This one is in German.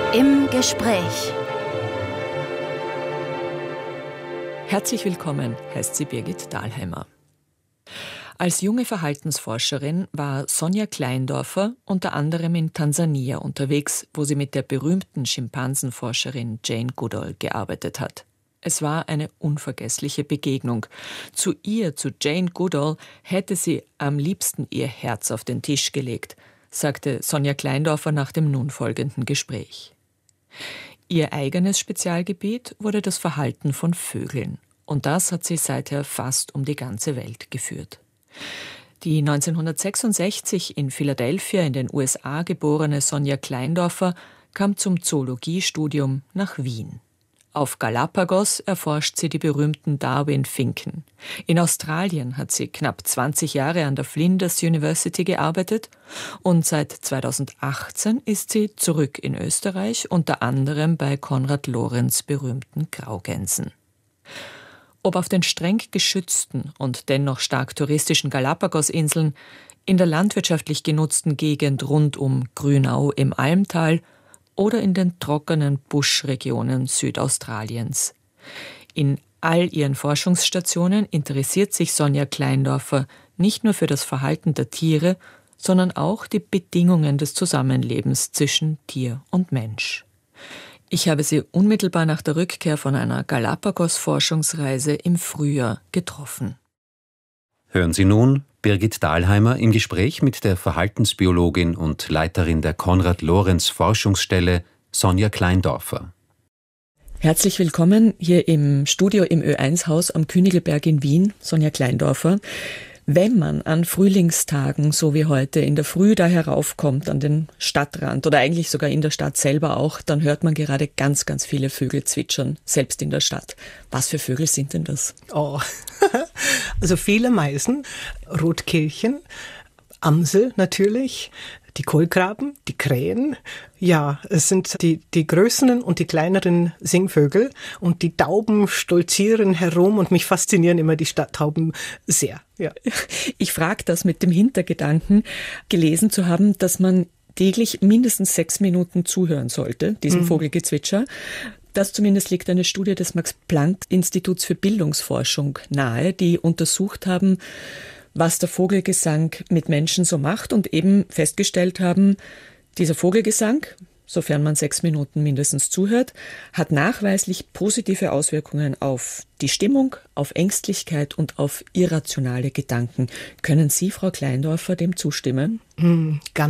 Im Gespräch. Herzlich willkommen, heißt sie Birgit Dahlheimer. Als junge Verhaltensforscherin war Sonja Kleindorfer unter anderem in Tansania unterwegs, wo sie mit der berühmten Schimpansenforscherin Jane Goodall gearbeitet hat. Es war eine unvergessliche Begegnung. Zu Jane Goodall, hätte sie am liebsten ihr Herz auf den Tisch gelegt, sagte Sonja Kleindorfer nach dem nun folgenden Gespräch. Ihr eigenes Spezialgebiet wurde das Verhalten von Vögeln. Und das hat sie seither fast um die ganze Welt geführt. Die 1966 in Philadelphia in den USA geborene Sonja Kleindorfer kam zum Zoologiestudium nach Wien. Auf Galapagos erforscht sie die berühmten Darwin-Finken. In Australien hat sie knapp 20 Jahre an der Flinders University gearbeitet und seit 2018 ist sie zurück in Österreich, unter anderem bei Konrad Lorenz' berühmten Graugänsen. Ob auf den streng geschützten und dennoch stark touristischen Galapagos-Inseln, in der landwirtschaftlich genutzten Gegend rund um Grünau im Almtal oder in den trockenen Buschregionen Südaustraliens. In all ihren Forschungsstationen interessiert sich Sonja Kleindorfer nicht nur für das Verhalten der Tiere, sondern auch die Bedingungen des Zusammenlebens zwischen Tier und Mensch. Ich habe sie unmittelbar nach der Rückkehr von einer Galapagos-Forschungsreise im Frühjahr getroffen. Hören Sie nun Birgit Dahlheimer im Gespräch mit der Verhaltensbiologin und Leiterin der Konrad-Lorenz-Forschungsstelle Sonja Kleindorfer. Herzlich willkommen hier im Studio im Ö1-Haus am Königelberg in Wien, Sonja Kleindorfer. Wenn man an Frühlingstagen, so wie heute, in der Früh da heraufkommt an den Stadtrand oder eigentlich sogar in der Stadt selber auch, dann hört man gerade ganz, ganz viele Vögel zwitschern, selbst in der Stadt. Was für Vögel sind denn das? Oh, also viele Meisen, Rotkehlchen, Amsel natürlich, die Kohlgraben, die Krähen. Ja, es sind die größeren und die kleineren Singvögel und die Tauben stolzieren herum und mich faszinieren immer die Stadttauben sehr. Ja. Ich frage das mit dem Hintergedanken, gelesen zu haben, dass man täglich mindestens 6 Minuten zuhören sollte, diesem Vogelgezwitscher. Das zumindest liegt eine Studie des Max-Planck-Instituts für Bildungsforschung nahe, die untersucht haben, was der Vogelgesang mit Menschen so macht und eben festgestellt haben, dieser Vogelgesang, sofern man 6 Minuten mindestens zuhört, hat nachweislich positive Auswirkungen auf die Stimmung, auf Ängstlichkeit und auf irrationale Gedanken. Können Sie, Frau Kleindorfer, dem zustimmen? Ganz